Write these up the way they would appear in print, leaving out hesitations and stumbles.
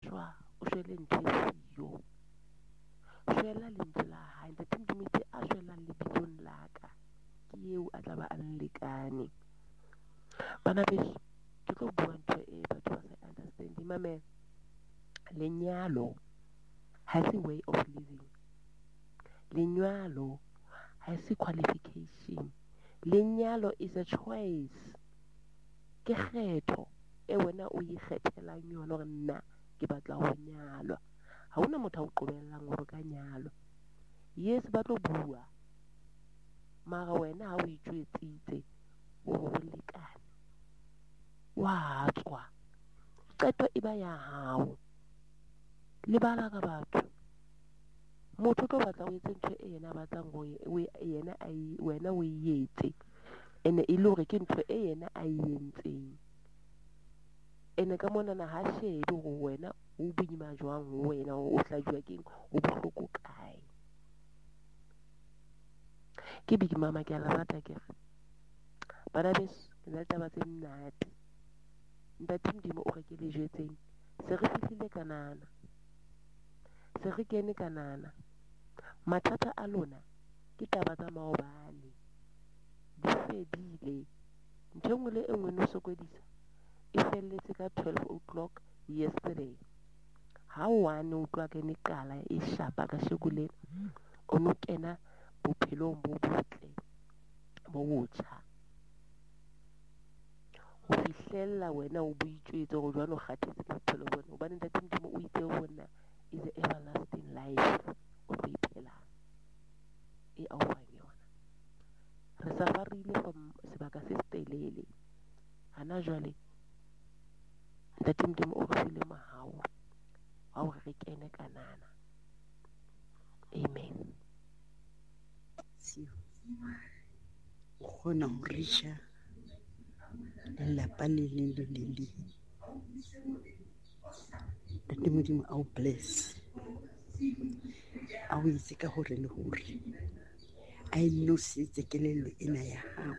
shwa o shwele ntho e siyo shwela lentswe la hae ntate Modimo itse a shwelang lebitsong la ka ke eo a tla ba a nlekane bana beso ke tlo bua ntho e batho ba sa understand mamela lenyalo ha se way of living lenyalo ha se qualification lenyalo is a choice ke kgetho e wena o ikgethelang yona hore nna ke batla ho nyalwa ha hona motho a o qobellang hore ka nyalo yes ba tlo bua mara wena ha o itjwetsitse o lekane wa tswa qeto e ba ya hao le bala ka batho motho tlo batla o etse ntho e yena batlang go yena wena o etse ene e le hore ke ntho e yena a entseng ene ka mona na ha shebe go wena o boima jwang ho wena o hlajwa keng o bohloko kae ke big mama ke a la rata ke bana beso ke na le taba tse monate ntate Modimo o re ke le jetseng se re fihlile kanana se re kene kanana mathata a lona ke taba tsa maobane di fedile ntho engwe le engwe no sokodisa e felletse ka 12 o'clock yesterday ha one o tloa kene qala e shapa ka shekuleng o no kena bophelong bo botle bo botjha ho fihlella wena o buitjwetse go jwalo kgathetse ka bophelo bona hobane ntate Modimo o itse bona is the everlasting life o tlo iphelang e aufang yona re safarile from sebaka se setelele hana jwale ntate Modimo o re file mahao wa hore re kene kanana amen o kgona ho reach-a lelapa le leng le le leng ntate Modimo a o bless a o itse ka hore le hore a nosetse kelello ena ya hao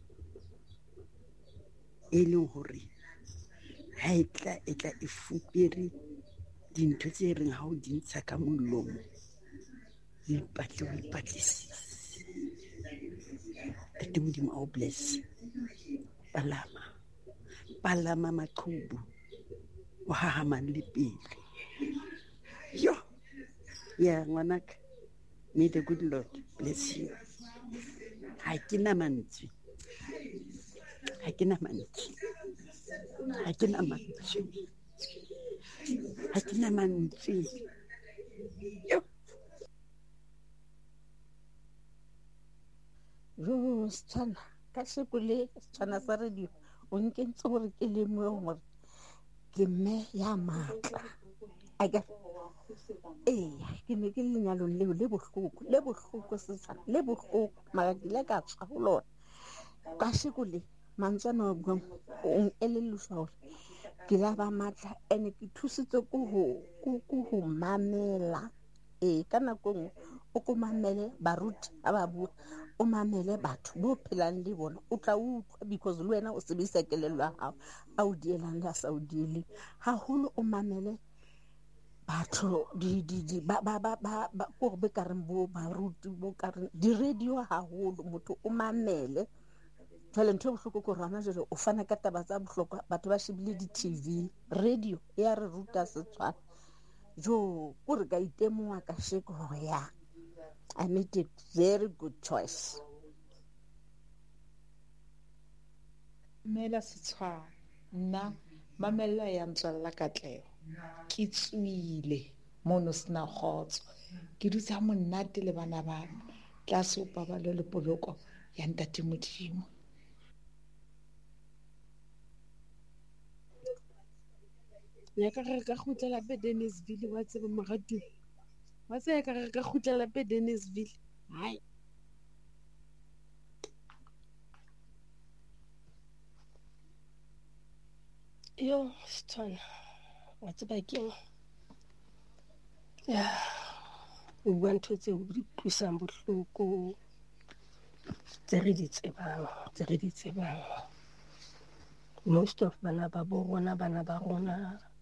e leng hore ha e tla e fupere dintho tse reng ha o di ntsha ka molomo o ipatlisise ntate Modimo a o bless palama maqhubu o hahamang le pele yo ya ngwanaka may the good Lord bless you ha ke na mantswe yo yo stana ka sekole stana sa radio o nkentse gore ke le mo gore ke me ya matla aga ke ne ke lenyalong leo le bohloko setšhana le bohloko mara ke ile ka tswa ho lona ka sekole mantsana wa buang o elelliswa hore ke la ba matla ene ke thusitse ho mamela ka nako nngwe o ko mamele baruti a ba bua o mamele batho bo phelang le bona o tla utlwa because le wena o sebedisa kelello ya hao a o dielang le a sa o dieleng haholo o mamele batho ba ko be ka reng bo baruti bo ka reng di-radio haholo motho o mamele jwale ntho e bohloko ko rona jwale o fana ka taba tsa bohlokwa batho ba shebile di-TV radio ya re ruta Setswana jo kore ka itemoa ka sheko hore ya I made a very good choice. Mela Setswana nna mamella ya ntswalla katleho ke tswile mono sena khotso ke dutse monate le bana ba tlase o pabalo le poloko ya ntate Modimo ya ka re ka khutlela pe Dennisville wa tseba magadi wa tsaya ka re ka khutlela pe Dennisville hai yo Setswana wa tseba keng ya o bua ntho tseo di tlosang bohloko tse re di tsebang most of bana ba rona